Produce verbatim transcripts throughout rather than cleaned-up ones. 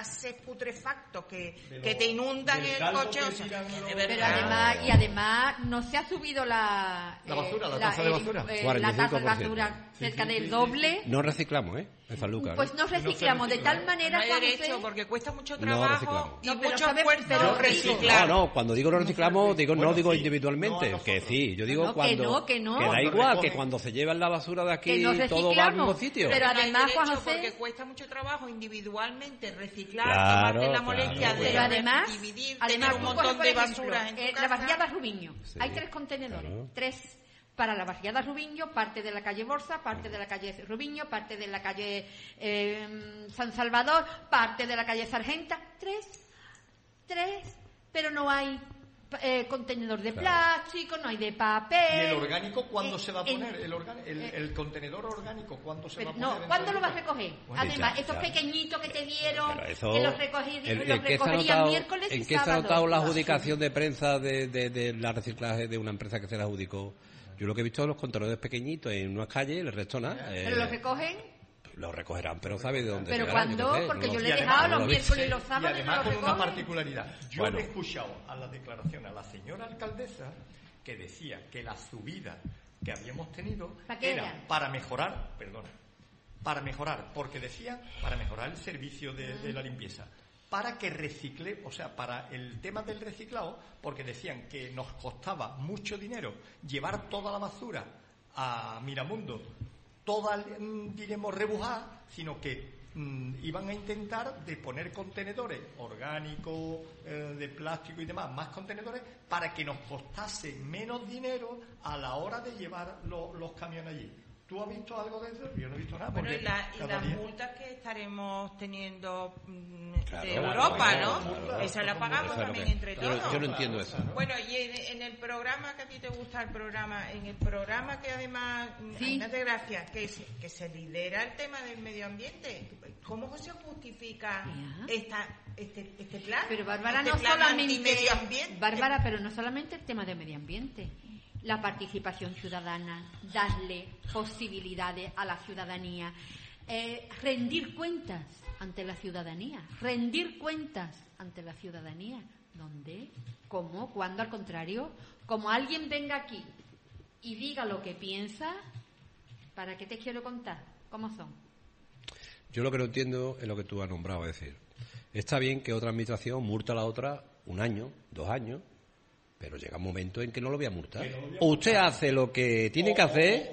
gases putrefactos que, que te inundan el coche. O sea, pero además, y además no se ha subido la... La basura, eh, la tasa de basura. Eh, la tasa de basura cerca sí, sí, del sí, doble. Sí. No reciclamos, ¿eh? En Sanlúcar. Pues no reciclamos, no de tal manera... No hay derecho, se... porque cuesta mucho trabajo no y no, mucho sabe, esfuerzo reciclar. No, no, cuando digo no reciclamos, digo, bueno, no digo sí, individualmente, no que sí, yo digo no, cuando... Que no, que no. Que da Cuando igual, recogen, que cuando se llevan la basura de aquí, no todo va al mismo sitio. Pero No hay además, derecho, Juan José... porque cuesta mucho trabajo individualmente reciclar, Claro, tomarte la claro. molestia de Pero además, dividir, además tener un tú montón coges, por de ejemplo, basura en tu eh, casa. la barriada Rubiño. Sí, Hay tres contenedores, claro. tres para la barriada Rubiño, parte de la calle Borsa, parte de la calle Rubiño, parte de la calle eh, San Salvador, parte de la calle Sargenta. Tres, tres, pero no hay eh, contenedor de Claro. plástico, no hay de papel. ¿Y el orgánico cuándo Eh, se va a en- poner? El, organ- el, eh, el contenedor orgánico, ¿cuándo se Pero va a poner? no, dentro ¿cuándo del lo vas a lugar? recoger? Bueno, Además, ya, esos ya. pequeñitos que te dieron, Pero eso, que los, recogí, el- los el que está recogerían anotado- miércoles y ¿En qué está sábado. anotado la adjudicación de prensa de, de, de la reciclaje de una empresa que se la adjudicó? Yo lo que he visto es los contenedores pequeñitos en unas calles, el resto nada. Pero eh, los recogen, Lo recogerán, pero ¿sabe de dónde? pero llegarán? ¿cuándo? Yo qué sé, Porque no yo lo- le he Y dejado además- los no lo miércoles y los Y sábados y además no los con una recogen. particularidad. Yo Bueno. le he escuchado a la declaración a la señora alcaldesa que decía que la subida que habíamos tenido ¿Para qué era era? para mejorar, perdona, para mejorar, porque decía para mejorar el servicio de, de la limpieza, para que recicle, o sea, para el tema del reciclado, porque decían que nos costaba mucho dinero llevar toda la basura a Miramundo, toda, mm, diremos, rebujada, sino que mm, iban a intentar de poner contenedores orgánicos, eh, de plástico y demás, más contenedores, para que nos costase menos dinero a la hora de llevar lo- los camiones allí. ¿Tú has visto algo de eso? Yo no he visto nada. Bueno, porque y, la- y cada las día- multas que estaremos teniendo mm, Claro, de claro, Europa, claro, ¿no? claro. Esa la pagamos Claro también que- entre yo, todos. yo no entiendo eso. Bueno, y en, en el programa que a ti te gusta, el programa, en el programa que además, mm, Sí. a mí me hace gracia, que se, que se lidera el tema del medio ambiente. ¿Cómo se justifica Ya. esta, este, este plan? Pero Bárbara, este no plan solamente antimedio ambiente. Bárbara, pero no solamente el tema del medio ambiente, la participación ciudadana, darle posibilidades a la ciudadanía, eh, rendir cuentas ante la ciudadanía, rendir cuentas ante la ciudadanía. ¿Dónde? ¿Cómo? ¿Cuándo? Al contrario, como alguien venga aquí y diga lo que piensa, ¿para qué te quiero contar? ¿Cómo son? Yo lo que no entiendo es lo que tú has nombrado, es decir, está bien que otra administración multa a la otra un año, dos años, pero llega un momento en que no lo voy a multar. O usted hace lo que tiene que hacer,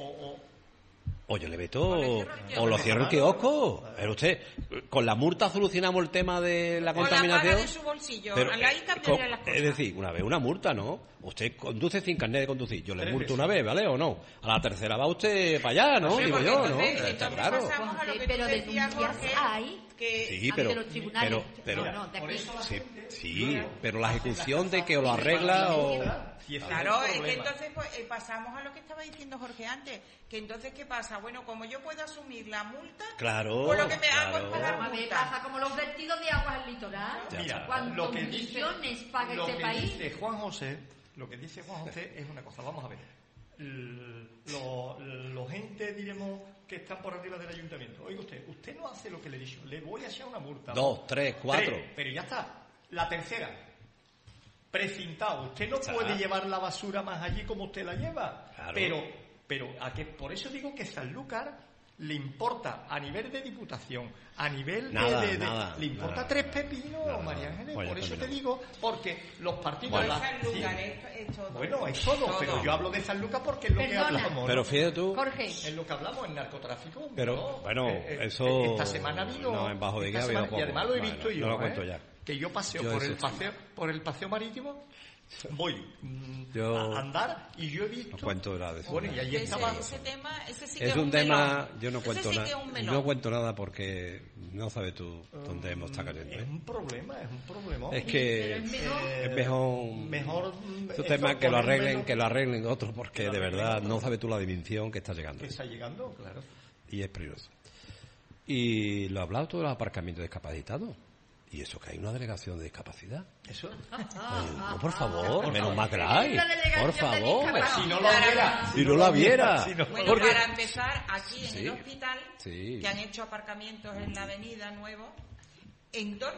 o yo le veto, o lo cierro el kiosco. Pero usted, con la multa solucionamos el tema de la O la contaminación. paga de su bolsillo. Pero, Ahí eh, cambiarían co- las cosas. es decir, una vez una multa, ¿no? Usted conduce sin carnet de conducir. Yo le multo una vez, ¿vale? ¿O no? A la tercera va usted para allá, ¿no? Sí, Digo porque yo, ¿no? entonces- Está entonces claro. pasamos a lo que Pero tú decías, denuncias Jorge, hay que Sí, ante pero, los tribunales. pero, pero, No, no, de aquí. sí, sí, pero la ejecución de que o lo arregla o... Si ese Claro, es es el que problema. entonces pues, eh, pasamos a lo que estaba diciendo Jorge antes, que entonces ¿qué pasa? Bueno, como yo puedo asumir la multa, Claro, pues lo que me hago claro. es pagar A ver, multa. pasa como los vertidos de aguas al litoral. Mira, ¿Cuántos lo que dice, millones paga lo este que país? dice Juan José, lo que dice Juan José es una cosa. Vamos a ver. L- Los lo gente, diremos, que están por arriba del ayuntamiento. Oiga usted, usted no hace lo que le he dicho. Le voy a echar una multa. Dos, tres, cuatro. Tres, pero ya está. La tercera. Precintado. Usted no Ya. puede llevar la basura más allí como usted la lleva. Claro. Pero, pero a que por eso digo que Sanlúcar le importa a nivel de diputación, a nivel de- Nada, de, de- nada, le importa nada. tres pepinos, Nada, María nada. Ángeles. Pues ya Por eso te terminamos. digo, porque los partidos... Bueno. No es la- Sanlúcar, sí. es, es todo. Bueno, es todo, pero yo hablo de Sanlúcar porque es lo Perdona. que hablamos. Pero ¿no? fíjate tú... Jorge, Es lo que hablamos en narcotráfico. Pero, ¿no? bueno, Eh, eh, eso esta semana ha habido, no, en Bajo de esta Guía ha habido semana- y poco. además lo he Bueno, visto yo, no lo cuento ¿eh? ya. Que yo paseo Yo por eso el sí. paseo por el paseo marítimo, voy mm, Yo- a andar y yo he visto. No cuento nada de eso. Bueno, y allí Ese, estaba. ese tema, ese sí que Es es un tema, melón. yo no Ese cuento sí nada, que es un melón. no cuento nada porque no sabes tú dónde hemos estado cayendo. Es ¿eh? un problema, es un problema. Es que pero es mejor- Eh, es mejor, mejor, mm, estos esto temas que lo poner arreglen, menos- que lo arreglen otros porque que lo de arreglen verdad otros. no sabes tú la dimensión que está llegando que está llegando, claro. y es peligroso. Y lo ha hablado todo el aparcamiento de discapacitados. Y eso que hay una delegación de discapacidad. Eso. Oye, no, por favor, menos mal que la hay. Una delegación Por de favor. discapacidad. Si no lo viera. Si no la viera. Si no- Bueno, Porque- para empezar, aquí en Sí. el hospital, Sí. que han hecho aparcamientos en la avenida nuevos, en dos